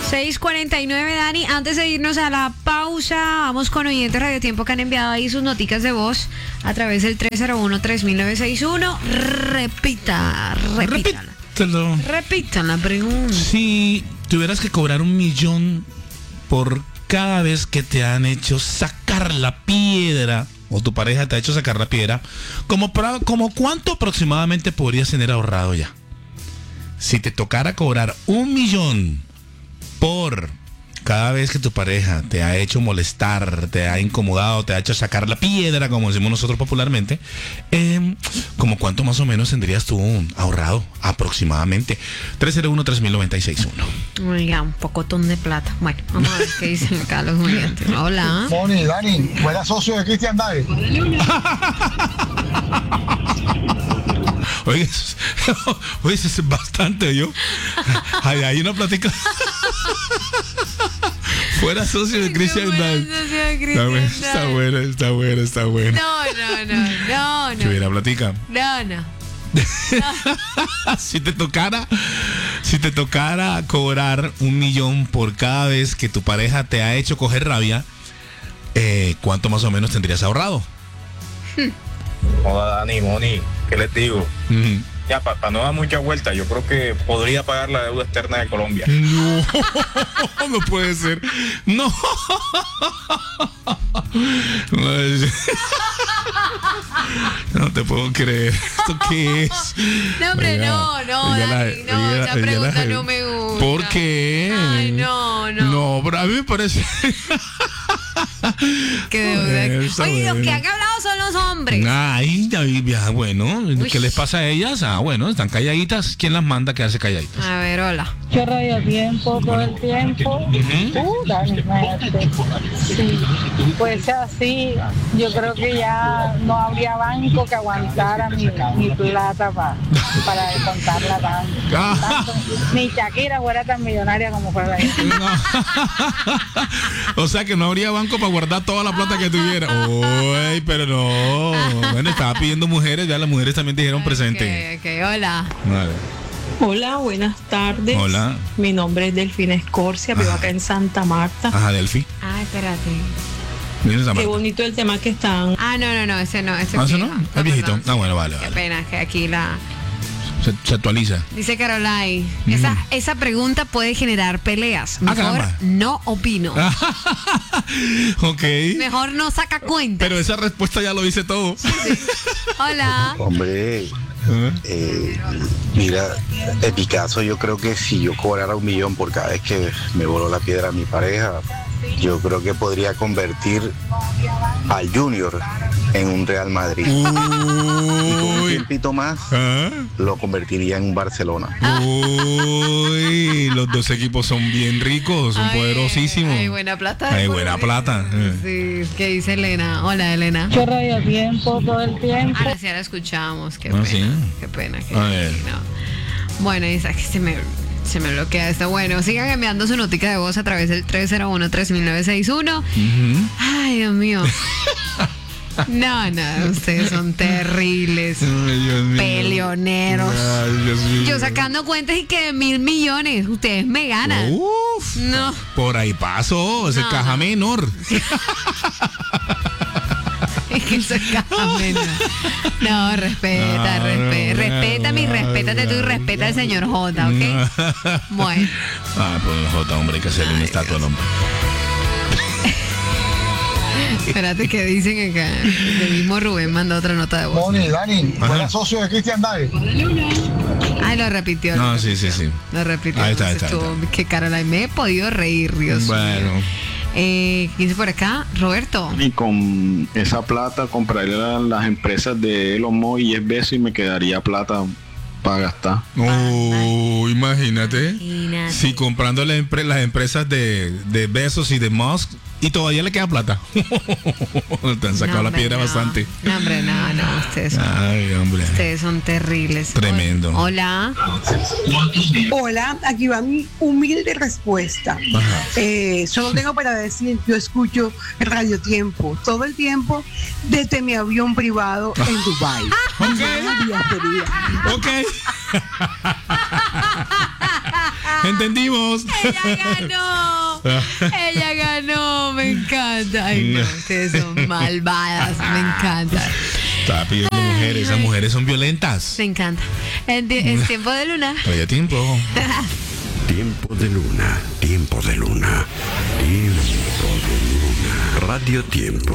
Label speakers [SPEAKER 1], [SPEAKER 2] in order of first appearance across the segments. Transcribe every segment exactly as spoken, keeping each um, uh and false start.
[SPEAKER 1] seis cuarenta y nueve, Dani. Antes de irnos a la pausa, vamos con oyentes Radio Tiempo que han enviado ahí sus noticas de voz a través del tres cero uno, tres mil novecientos sesenta y uno. Repita, repita.
[SPEAKER 2] Repítalo.
[SPEAKER 1] Repita la pregunta.
[SPEAKER 2] Si tuvieras que cobrar un millón por cada vez que te han hecho sacar la piedra, o tu pareja te ha hecho sacar la piedra, ¿como, para, como cuánto aproximadamente podrías tener ahorrado ya? Si te tocara cobrar un millón por cada vez que tu pareja te ha hecho molestar, te ha incomodado, te ha hecho sacar la piedra, como decimos nosotros popularmente, eh, ¿como cuánto más o menos tendrías tú ahorrado aproximadamente? tres cero uno, tres mil novecientos sesenta y uno.
[SPEAKER 1] Oiga, un pocotón de plata. Bueno, vamos a ver qué dicen acá los oyentes. Hola.
[SPEAKER 3] Moni, Dani, buena socio de Cristian David.
[SPEAKER 2] Oye, oye, eso es bastante, yo. Hay, hay una plática. Fuera socio de Cristian David. Está buena, está buena, está buena.
[SPEAKER 1] No, no, no, no, no.
[SPEAKER 2] Si hubiera plática.
[SPEAKER 1] No, no.
[SPEAKER 2] si te tocara, si te tocara cobrar un millón por cada vez que tu pareja te ha hecho coger rabia, eh, ¿cuánto más o menos tendrías ahorrado?
[SPEAKER 4] Hola Dani, Moni, ¿qué les digo?
[SPEAKER 2] Uh-huh.
[SPEAKER 4] Ya, para pa no dar mucha vuelta, yo creo que podría pagar la deuda externa de Colombia.
[SPEAKER 2] No, no puede ser. No. No te puedo creer. ¿Esto qué es?
[SPEAKER 1] No, hombre,
[SPEAKER 2] oiga,
[SPEAKER 1] no, no,
[SPEAKER 2] oiga
[SPEAKER 1] Dani,
[SPEAKER 2] la,
[SPEAKER 1] no,
[SPEAKER 2] oiga,
[SPEAKER 1] esa
[SPEAKER 2] oiga
[SPEAKER 1] pregunta
[SPEAKER 2] la,
[SPEAKER 1] no me gusta.
[SPEAKER 2] ¿Por qué?
[SPEAKER 1] Ay, no, no.
[SPEAKER 2] No, pero a mí me parece...
[SPEAKER 1] Qué deuda.
[SPEAKER 2] Está
[SPEAKER 1] Oye, los
[SPEAKER 2] bueno.
[SPEAKER 1] que han hablado son los hombres.
[SPEAKER 2] Ay, ya, ya, bueno,
[SPEAKER 1] Uy.
[SPEAKER 2] ¿qué les pasa a ellas? Ah, bueno, están calladitas. ¿Quién las manda a quedarse calladitas?
[SPEAKER 1] A ver, hola.
[SPEAKER 5] Yo radio tiempo todo el tiempo.
[SPEAKER 2] Uh-huh.
[SPEAKER 5] Uh, Dani, imagínate. Sí, pues así, yo creo que ya no habría banco que aguantara mi, mi plata pa, para descontarla tanto. tanto. Ni Shakira fuera tan millonaria como fue ella.
[SPEAKER 2] O sea que no habría banco para guardar toda la plata que tuviera. Uy, pero no. Bueno, estaba pidiendo mujeres, ya las mujeres también dijeron presente.
[SPEAKER 1] Ok, ok, hola.
[SPEAKER 2] Vale.
[SPEAKER 6] Hola, buenas tardes.
[SPEAKER 2] Hola.
[SPEAKER 6] Mi nombre es Delfina Escorcia, vivo acá en Santa Marta.
[SPEAKER 2] Ajá, Delphi.
[SPEAKER 1] Ah, espérate.
[SPEAKER 2] Vienes a
[SPEAKER 6] Qué
[SPEAKER 2] Marta.
[SPEAKER 6] bonito el tema que están.
[SPEAKER 1] Ah, no, no, no, ese no, ese
[SPEAKER 2] ¿Ah, ese
[SPEAKER 1] viejo.
[SPEAKER 2] no? ¿Es viejito?
[SPEAKER 1] perdón,
[SPEAKER 2] Ah,
[SPEAKER 1] sí.
[SPEAKER 2] bueno, vale,
[SPEAKER 1] Qué
[SPEAKER 2] vale.
[SPEAKER 1] pena que aquí la...
[SPEAKER 2] Se, se actualiza.
[SPEAKER 1] Dice Carolai, esa, esa pregunta puede generar peleas.
[SPEAKER 2] Ah,
[SPEAKER 1] Mejor
[SPEAKER 2] caramba.
[SPEAKER 1] no opino.
[SPEAKER 2] Ok.
[SPEAKER 1] Mejor no saca cuenta.
[SPEAKER 2] Pero esa respuesta ya lo dice todo.
[SPEAKER 1] Hola.
[SPEAKER 7] Hombre,
[SPEAKER 2] ¿Eh?
[SPEAKER 7] eh, mira, en mi caso yo creo que si yo cobrara un millón por cada vez que me voló la piedra a mi pareja, yo creo que podría convertir al Junior en un Real Madrid. Y con un
[SPEAKER 2] Uy.
[SPEAKER 7] tiempito más
[SPEAKER 2] ¿Ah?
[SPEAKER 7] lo convertiría en un Barcelona.
[SPEAKER 2] Uy, los dos equipos son bien ricos, son
[SPEAKER 1] Ay,
[SPEAKER 2] poderosísimos.
[SPEAKER 1] Hay buena plata.
[SPEAKER 2] Hay buena plata.
[SPEAKER 1] Sí, ¿qué dice Elena? Hola, Elena.
[SPEAKER 5] Yo radio tiempo todo el tiempo.
[SPEAKER 1] Ahora sí, ahora escuchamos. Qué
[SPEAKER 2] Ah,
[SPEAKER 1] pena.
[SPEAKER 2] ¿sí?
[SPEAKER 1] Qué pena. Que,
[SPEAKER 2] A ver.
[SPEAKER 1] no. Bueno, Isa, que se me, se me bloquea esto. Bueno, sigan enviando su notica de voz a través del tres cero uno, tres mil novecientos sesenta y uno.
[SPEAKER 2] Ujú.
[SPEAKER 1] Ay, Dios mío. No, no, ustedes son terribles.
[SPEAKER 2] Ay, Dios mío.
[SPEAKER 1] Peleoneros.
[SPEAKER 2] Ay, Dios mío.
[SPEAKER 1] Yo sacando cuentas y que de mil millones, ustedes me ganan.
[SPEAKER 2] Uf,
[SPEAKER 1] No.
[SPEAKER 2] por ahí pasó, ese
[SPEAKER 1] No,
[SPEAKER 2] caja
[SPEAKER 1] no.
[SPEAKER 2] menor.
[SPEAKER 1] Es que eso es caja menor. No, respeta,
[SPEAKER 2] No,
[SPEAKER 1] respeta.
[SPEAKER 2] no,
[SPEAKER 1] Respétame y
[SPEAKER 2] no,
[SPEAKER 1] respétate tú y
[SPEAKER 2] no,
[SPEAKER 1] respeta al señor J, ¿ok? Bueno.
[SPEAKER 2] Ah, pues J, hombre, hay que hacerle una estatua al hombre.
[SPEAKER 1] Espérate que dicen acá. El mismo Rubén mandó otra nota de voz.
[SPEAKER 3] Moni, Dani,
[SPEAKER 2] Ajá.
[SPEAKER 3] buena socio de Cristian David.
[SPEAKER 1] Ay, lo repitió.
[SPEAKER 2] No,
[SPEAKER 1] lo
[SPEAKER 2] sí, sí,
[SPEAKER 1] repitió.
[SPEAKER 2] sí.
[SPEAKER 1] Lo repitió.
[SPEAKER 2] Ahí está, ahí está, ahí
[SPEAKER 1] Estuvo- Que Caroline, me he podido reír, Dios mío.
[SPEAKER 2] Bueno.
[SPEAKER 1] Eh, ¿Quién dice por acá? Roberto.
[SPEAKER 8] Y con esa plata compraría la- las empresas de Elon Musk y es beso y me quedaría plata para gastar.
[SPEAKER 2] Oh, imagínate.
[SPEAKER 1] Imagínate.
[SPEAKER 2] Sí, comprando las, empre- las empresas de, de Bezos y de Musk y todavía le queda plata. Te han sacado
[SPEAKER 1] No,
[SPEAKER 2] la
[SPEAKER 1] hombre,
[SPEAKER 2] piedra
[SPEAKER 1] no.
[SPEAKER 2] bastante.
[SPEAKER 1] No, hombre, no, no. Ustedes son,
[SPEAKER 2] Ay, hombre.
[SPEAKER 1] ustedes son terribles.
[SPEAKER 2] Tremendo.
[SPEAKER 1] Hola.
[SPEAKER 9] Hola, aquí va mi humilde respuesta.
[SPEAKER 2] Ajá.
[SPEAKER 9] Eh, solo tengo para decir, yo escucho Radio Tiempo todo el tiempo desde mi avión privado en Dubái.
[SPEAKER 2] Ok.
[SPEAKER 9] Día a día.
[SPEAKER 2] Ok. Entendimos.
[SPEAKER 1] Ella ganó. Ella ganó. Me encanta. Ay, no, ustedes son malvadas. Me encanta.
[SPEAKER 2] Estaba pidiendo mujeres. Esas mujeres son violentas.
[SPEAKER 1] Me encanta. Es tiempo de luna.
[SPEAKER 2] Oye, tiempo.
[SPEAKER 10] Tiempo de luna. Tiempo de luna. Tiempo de luna. Radio Tiempo.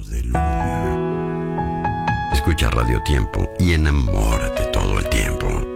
[SPEAKER 10] Escucha Radio Tiempo y enamórate todo el tiempo.